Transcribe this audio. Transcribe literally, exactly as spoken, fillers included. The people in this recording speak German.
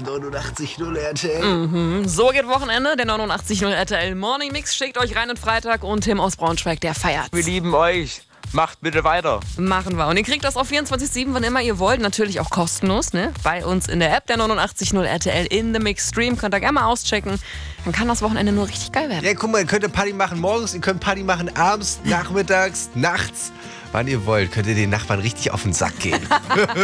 neunundachtzig Komma null R T L. Mhm. So geht Wochenende. Der neunundachtzig Komma null R T L Morning Mix schickt euch rein in Freitag und Tim aus Braunschweig, der feiert. Wir lieben euch. Macht bitte weiter. Machen wir. Und ihr kriegt das auf vierundzwanzig sieben, wann immer ihr wollt. Natürlich auch kostenlos, ne? Bei uns in der App der neunundachtzig Komma null R T L in the Mix Stream. Könnt ihr gerne mal auschecken. Dann kann das Wochenende nur richtig geil werden. Ja, guck mal, ihr könnt Party machen morgens, ihr könnt Party machen abends, nachmittags, nachts. Wann ihr wollt, könnt ihr den Nachbarn richtig auf den Sack gehen.